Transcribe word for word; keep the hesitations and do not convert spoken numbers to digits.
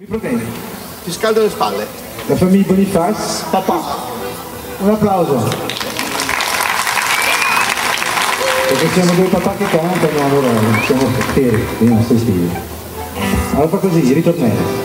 Problemi. Ti scaldo le spalle. La famiglia Boniface. Papà. Un applauso. Perché siamo due papà che cantano, allora siamo fieri, i nostri stili. Allora fa così, ritornello.